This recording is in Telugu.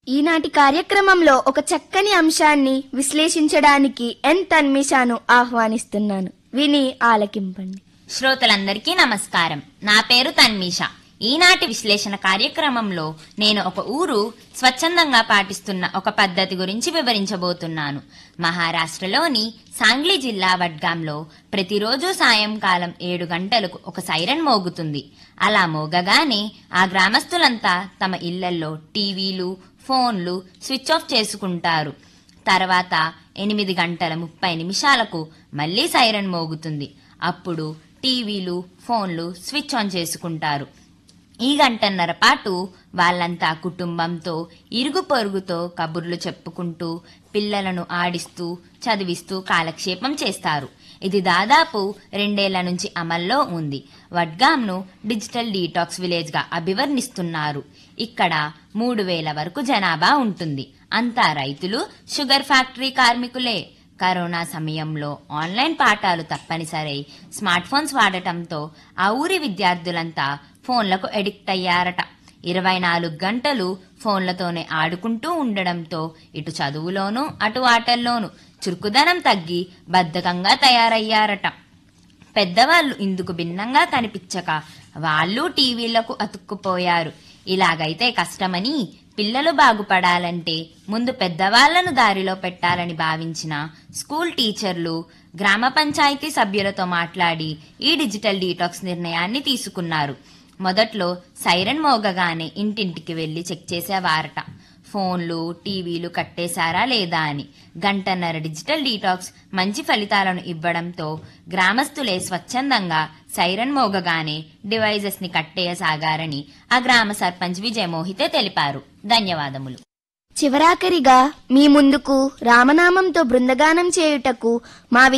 ఈనాటి కార్యక్రమంలో ఒక చక్కని అంశాన్ని విశ్లేషించడానికి తన్మిషాను ఆహ్వానిస్తున్నాను. విని ఆలకింపండి. శ్రోతలందరికీ నమస్కారం. నా పేరు తన్మీష. ఈనాటి విశ్లేషణ కార్యక్రమంలో నేను ఒక ఊరు స్వచ్ఛందంగా పాటిస్తున్న ఒక పద్ధతి గురించి వివరించబోతున్నాను. మహారాష్ట్రలోని సాంగ్లీ జిల్లా వడ్గాంలో ప్రతిరోజు సాయంకాలం 7 గంటలకు ఒక సైరన్ మోగుతుంది. అలా మోగగానే ఆ గ్రామస్తులంతా తమ ఇళ్లల్లో టీవీలు, ఫోన్లు స్విచ్ ఆఫ్ చేసుకుంటారు. తర్వాత 8:30 మళ్లీ సైరన్ మోగుతుంది. అప్పుడు టీవీలు, ఫోన్లు స్విచ్ ఆన్ చేసుకుంటారు. ఈ గంటన్నర పాటు వాళ్ళంతా కుటుంబంతో, ఇరుగు పొరుగుతో కబుర్లు చెప్పుకుంటూ, పిల్లలను ఆడిస్తూ, చదివిస్తూ కాలక్షేపం చేస్తారు. ఇది దాదాపు 2 ఏళ్ల నుంచి అమల్లో ఉంది. వడ్గాంను డిజిటల్ డీటాక్స్ విలేజ్ గా అభివర్ణిస్తున్నారు. ఇక్కడ 3,000 వరకు జనాభా ఉంటుంది. అంతా రైతులు, షుగర్ ఫ్యాక్టరీ కార్మికులే. కరోనా సమయంలో ఆన్లైన్ పాఠాలు తప్పనిసరై స్మార్ట్ ఫోన్స్ వాడటంతో ఆ ఊరి విద్యార్థులంతా ఫోన్లకు ఎడిక్ట్ అయ్యారట. 24 గంటలు ఫోన్లతోనే ఆడుకుంటూ ఉండడంతో ఇటు చదువులోనూ అటు ఆటల్లోనూ చురుకుదనం తగ్గి బద్ధకంగా తయారయ్యారట. పెద్దవాళ్లు ఇందుకు భిన్నంగా కనిపించక వాళ్ళు టీవీలకు అతుక్కుపోయారు. ఇలాగైతే కష్టమని పిల్లలు బాగుపడాలంటే ముందు పెద్దవాళ్లను దారిలో పెట్టాలని భావించిన స్కూల్ టీచర్లు గ్రామ పంచాయతీ సభ్యులతో మాట్లాడి ఈ డిజిటల్ డీటాక్స్ నిర్ణయాన్ని తీసుకున్నారు. మొదట్లో సైరన్ మోగగానే ఇంటింటికి వెళ్లి చెక్ చేసేవారట. ఫోన్లు, టీవీలు కట్టేశారా లేదా అని. గంటన్నర డిజిటల్ డీటాక్స్ మంచి ఫలితాలను ఇవ్వడంతో గ్రామస్తులే స్వచ్ఛందంగా సైరన్ మోగగానే డివైజెస్ ని కట్టేయసాగారని ఆ గ్రామ సర్పంచ్ విజయ మోహితే తెలిపారు. ధన్యవాదములు. చివరాఖరిగా మీ ముందుకు రామనామంతో బృందగానం చేయుటకు మా